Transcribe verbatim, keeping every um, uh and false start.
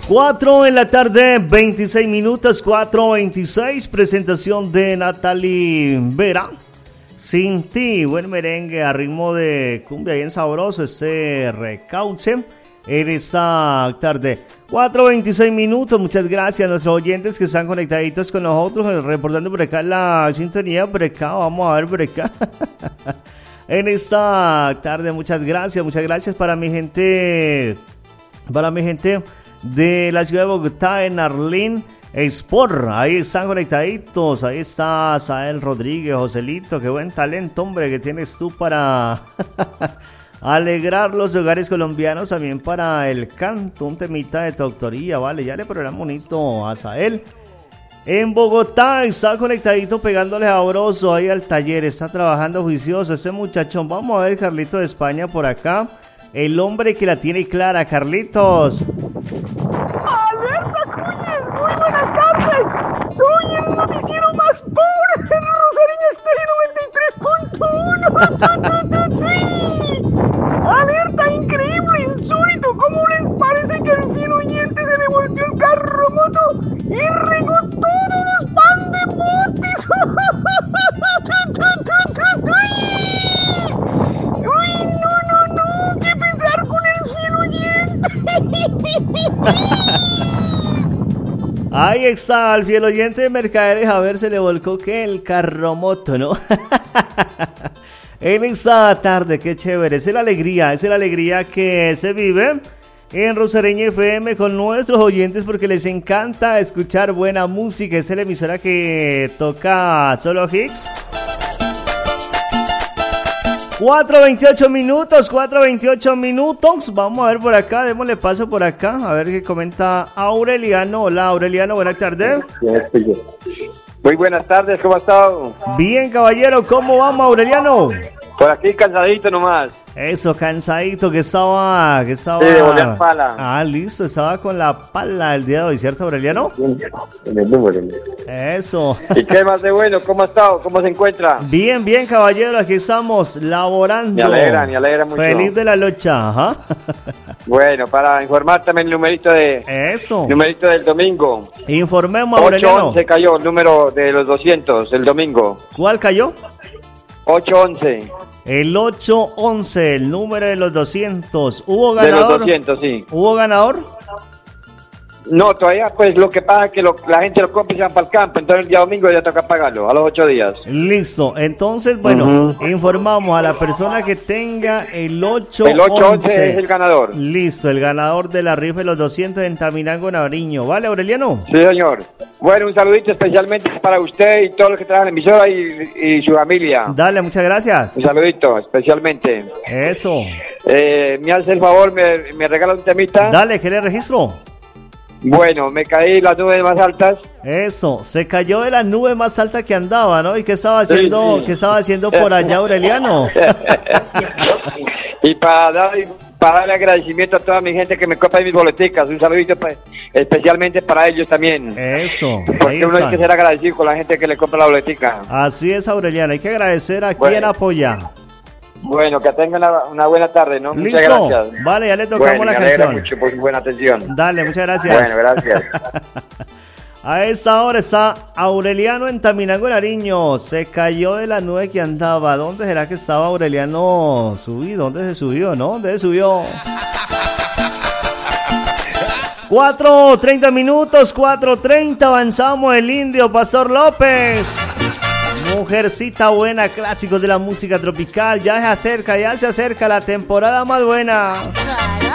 cuatro en la tarde, veintiséis minutos, cuatro veintiséis. Presentación de Natalie Vera. Sin ti, buen merengue a ritmo de cumbia bien sabroso, este recauche en esta tarde. cuatro veintiséis minutos, muchas gracias a nuestros oyentes que están conectaditos con nosotros, reportando por acá la sintonía, por acá, vamos a ver por acá. En esta tarde, muchas gracias, muchas gracias para mi gente, para mi gente de la ciudad de Bogotá, en Arlín Sport, ahí están conectaditos, ahí está Sael Rodríguez, Joselito, qué buen talento, hombre, que tienes tú para alegrar los hogares colombianos, también para el canto, un temita de tu autoría, vale, ya le programa bonito a Sael. En Bogotá está conectadito, pegándole sabroso ahí al taller, está trabajando juicioso ese muchachón. Vamos a ver Carlitos de España por acá, el hombre que la tiene clara, Carlitos. Alberto Núñez, muy buenas tardes. Soy el noticiero más pobre de Rosario Estéreo noventa y tres punto uno. Alerta increíble, insólito. ¿Cómo les parece que al fiel oyente se le volteó el carro moto y regó todos los pan de motes? Uy, no, no, no. ¿Qué pensar con el fiel oyente? Ahí está, al fiel oyente de Mercaderes, a ver, se le volcó que el carromoto, ¿no? En esa tarde, qué chévere, es la alegría, es la alegría que se vive en Rosareña F M con nuestros oyentes porque les encanta escuchar buena música. Es la emisora que toca solo hits. cuatro veintiocho minutos, cuatro veintiocho minutos. Vamos a ver por acá, démosle paso por acá. A ver qué comenta Aureliano. Hola, Aureliano, buenas tardes. Muy buenas tardes, ¿cómo ha estado? Bien, caballero, ¿cómo vamos, Aureliano? Por aquí cansadito nomás. Eso, cansadito, que estaba... Que estaba... Sí, de volver pala. Ah, listo, estaba con la pala el día de hoy, ¿cierto, Aureliano? En el número. Eso. ¿Y qué más de bueno? ¿Cómo ha estado? ¿Cómo se encuentra? Bien, bien, caballero, aquí estamos laborando. Me alegra, me alegra mucho. Feliz de la lucha, ajá. Bueno, para informar también el numerito de... Eso. Numerito del domingo. Informemos, ocho Aureliano. once cayó el número de los doscientos el domingo. ¿Cuál cayó? ocho once. El ocho once, el número de los doscientos. ¿Hubo ganador? De los doscientos, sí. ¿Hubo ganador? No, todavía pues lo que pasa es que lo, la gente lo compra y se van para el campo, entonces el día domingo ya toca pagarlo, a los ocho días. Listo, entonces bueno, uh-huh. Informamos a la persona que tenga el ocho once. El ocho once es el ganador. Listo, el ganador de la rifa de los doscientos en Taminango, Nariño. ¿Vale, Aureliano? Sí, señor. Bueno, un saludito especialmente para usted y todos los que trabajan en la emisora y, y su familia. Dale, muchas gracias. Un saludito especialmente. Eso. Eh, me hace el favor, me, me regala un temita. Dale, ¿qué le registro? Bueno, me caí las nubes más altas. Eso, se cayó de la nube más alta que andaba, ¿no? ¿Y qué estaba haciendo, sí, sí. ¿Qué estaba haciendo por allá, Aureliano? Y para dar, para darle agradecimiento a toda mi gente que me compra mis boleticas, un saludito pa, especialmente para ellos también. Eso. Porque uno hay que ser agradecido con la gente que le compra la boletica. Así es, Aureliano, hay que agradecer a bueno. quien apoya. Bueno, que tengan una, una buena tarde, ¿no? Listo. Muchas gracias. Vale, ya le tocamos bueno, la me canción. mucho por su buena atención. Dale, muchas gracias. Bueno, gracias. A esta hora está Aureliano en Taminango, Nariño. Se cayó de la nube que andaba. ¿Dónde será que estaba Aureliano subido? ¿Dónde se subió, no? ¿Dónde se subió? cuatro treinta minutos, cuatro treinta. Avanzamos el indio Pastor López. Mujercita buena, clásicos de la música tropical. Ya se acerca, ya se acerca la temporada más buena.